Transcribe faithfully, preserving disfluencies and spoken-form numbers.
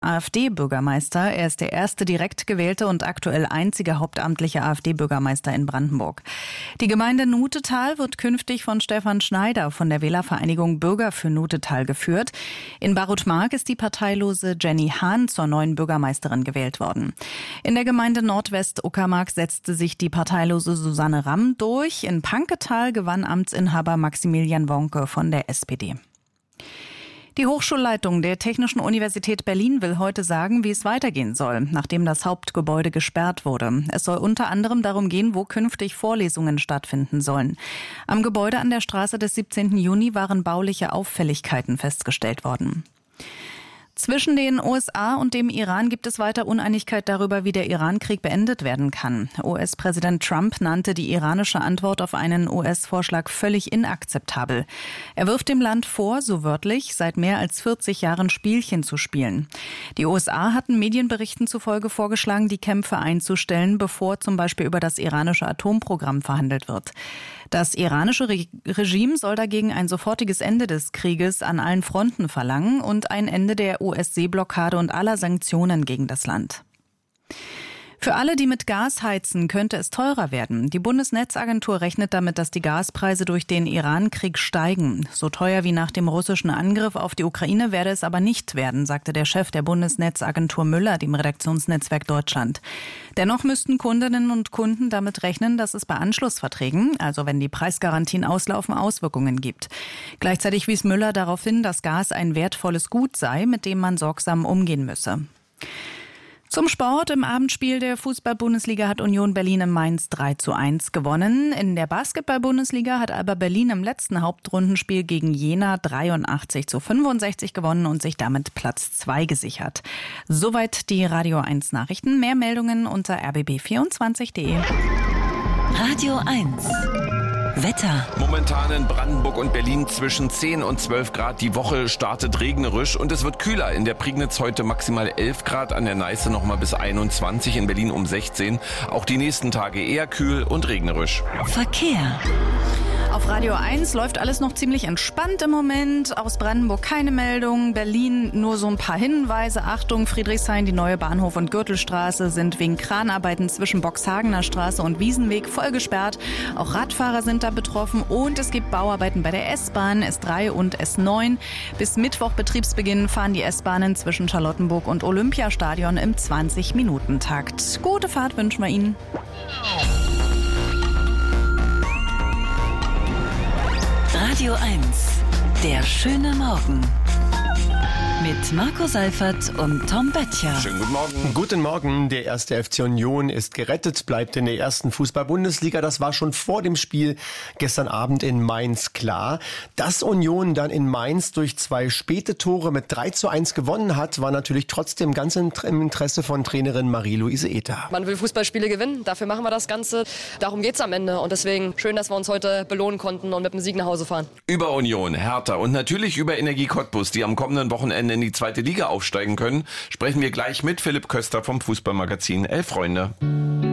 AfD-Bürgermeister. Er ist der erste direkt gewählte und aktuell einzige hauptamtliche AfD-Bürgermeister in Brandenburg. Die Gemeinde Nutetal wird künftig von Stefan Schneider von der Wählervereinigung Bürger für Nutetal geführt. In Barutmark ist die parteilose Jenny Hahn zur neuen Bürgermeisterin gewählt worden. In der Gemeinde Nordwest-Uckermark setzte sich die parteilose Susanne Ramm durch. In Panketal gewann Amtsinhaber Maximilian Wonke von der S P D. Die Hochschulleitung der Technischen Universität Berlin will heute sagen, wie es weitergehen soll, nachdem das Hauptgebäude gesperrt wurde. Es soll unter anderem darum gehen, wo künftig Vorlesungen stattfinden sollen. Am Gebäude an der Straße des siebzehnten Juni waren bauliche Auffälligkeiten festgestellt worden. Zwischen den U S A und dem Iran gibt es weiter Uneinigkeit darüber, wie der Iran-Krieg beendet werden kann. U S-Präsident Trump nannte die iranische Antwort auf einen U S-Vorschlag völlig inakzeptabel. Er wirft dem Land vor, so wörtlich, seit mehr als vierzig Jahren Spielchen zu spielen. Die U S A hatten Medienberichten zufolge vorgeschlagen, die Kämpfe einzustellen, bevor zum Beispiel über das iranische Atomprogramm verhandelt wird. Das iranische Re- Regime soll dagegen ein sofortiges Ende des Krieges an allen Fronten verlangen und ein Ende der U S-Seeblockade und aller Sanktionen gegen das Land. Für alle, die mit Gas heizen, könnte es teurer werden. Die Bundesnetzagentur rechnet damit, dass die Gaspreise durch den Iran-Krieg steigen. So teuer wie nach dem russischen Angriff auf die Ukraine werde es aber nicht werden, sagte der Chef der Bundesnetzagentur Müller dem Redaktionsnetzwerk Deutschland. Dennoch müssten Kundinnen und Kunden damit rechnen, dass es bei Anschlussverträgen, also wenn die Preisgarantien auslaufen, Auswirkungen gibt. Gleichzeitig wies Müller darauf hin, dass Gas ein wertvolles Gut sei, mit dem man sorgsam umgehen müsse. Zum Sport. Im Abendspiel der Fußball-Bundesliga hat Union Berlin in Mainz drei zu eins gewonnen. In der Basketball-Bundesliga hat Alba Berlin im letzten Hauptrundenspiel gegen Jena dreiundachtzig zu fünfundsechzig gewonnen und sich damit Platz zwei gesichert. Soweit die Radio eins Nachrichten. Mehr Meldungen unter r b b vierundzwanzig punkt d e. Radio eins. Wetter. Momentan in Brandenburg und Berlin zwischen zehn und zwölf Grad. Die Woche startet regnerisch und es wird kühler. In der Prignitz heute maximal elf Grad, an der Neiße noch mal bis einundzwanzig, in Berlin um sechzehn. Auch die nächsten Tage eher kühl und regnerisch. Verkehr. Auf Radio eins läuft alles noch ziemlich entspannt im Moment. Aus Brandenburg keine Meldung. Berlin nur so ein paar Hinweise. Achtung, Friedrichshain, die neue Bahnhof- und Gürtelstraße sind wegen Kranarbeiten zwischen Boxhagener Straße und Wiesenweg voll gesperrt. Auch Radfahrer sind da betroffen und es gibt Bauarbeiten bei der S-Bahn, S drei und S neun. Bis Mittwoch Betriebsbeginn fahren die S-Bahnen zwischen Charlottenburg und Olympiastadion im zwanzig-Minuten-Takt. Gute Fahrt wünschen wir Ihnen. Radio eins. Der schöne Morgen. Mit Marco Seifert und Tom Böttcher. Schönen guten Morgen. Guten Morgen. Der erste F C Union ist gerettet, bleibt in der ersten Fußball-Bundesliga. Das war schon vor dem Spiel gestern Abend in Mainz klar. Dass Union dann in Mainz durch zwei späte Tore mit drei zu eins gewonnen hat, war natürlich trotzdem ganz im Interesse von Trainerin Marie-Louise Ether. Man will Fußballspiele gewinnen, dafür machen wir das Ganze. Darum geht's am Ende und deswegen schön, dass wir uns heute belohnen konnten und mit dem Sieg nach Hause fahren. Über Union, Hertha und natürlich über Energie Cottbus, die am kommenden Wochenende in die zweite Liga aufsteigen können, sprechen wir gleich mit Philipp Köster vom Fußballmagazin Elf Freunde.